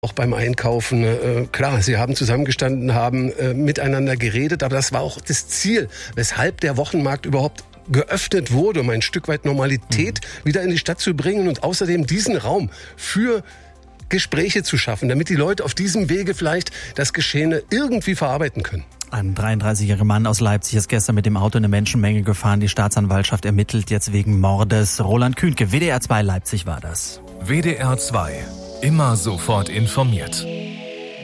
Auch beim Einkaufen, klar, sie haben zusammengestanden, haben miteinander geredet, aber das war auch das Ziel, weshalb der Wochenmarkt überhaupt geöffnet wurde, um ein Stück weit Normalität wieder in die Stadt zu bringen und außerdem diesen Raum für Gespräche zu schaffen, damit die Leute auf diesem Wege vielleicht das Geschehene irgendwie verarbeiten können. Ein 33-jähriger Mann aus Leipzig ist gestern mit dem Auto in eine Menschenmenge gefahren. Die Staatsanwaltschaft ermittelt jetzt wegen Mordes. Roland Kühnke, WDR 2 Leipzig war das. WDR 2, immer sofort informiert.